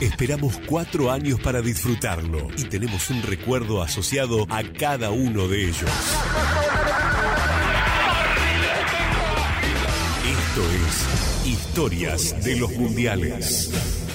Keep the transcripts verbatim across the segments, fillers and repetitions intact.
Esperamos cuatro años para disfrutarlo y tenemos un recuerdo asociado a cada uno de ellos. Esto es Historias de los Mundiales.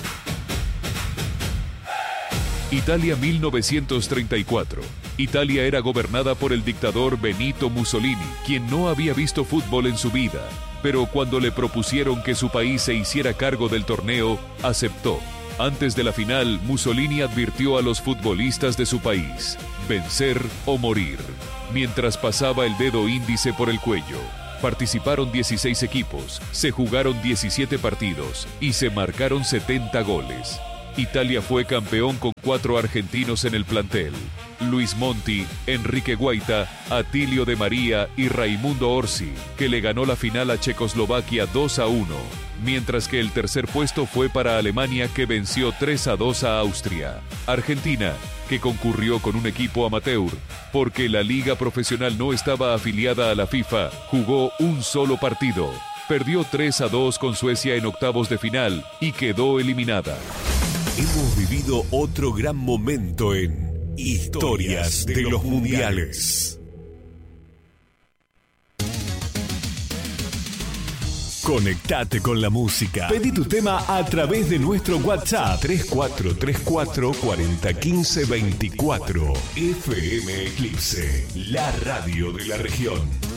Italia mil novecientos treinta y cuatro. Italia era gobernada por el dictador Benito Mussolini, quien no había visto fútbol en su vida, pero cuando le propusieron que su país se hiciera cargo del torneo, aceptó. Antes de la final, Mussolini advirtió a los futbolistas de su país: vencer o morir, mientras pasaba el dedo índice por el cuello. Participaron dieciséis equipos, se jugaron diecisiete partidos y se marcaron setenta goles. Italia fue campeón con cuatro argentinos en el plantel: Luis Monti, Enrique Guaita, Atilio de María y Raimundo Orsi, que le ganó la final a Checoslovaquia dos a uno, mientras que el tercer puesto fue para Alemania, que venció tres a dos a Austria. Argentina, que concurrió con un equipo amateur, porque la liga profesional no estaba afiliada a la FIFA, jugó un solo partido. Perdió tres a dos con Suecia en octavos de final y quedó eliminada. Hemos vivido otro gran momento en Historias de los Mundiales. Conectate con la música. Pedí tu tema a través de nuestro WhatsApp tres cuatro tres cuatro, cuatro cero uno cinco, veinticuatro. F M Eclipse, la radio de la región.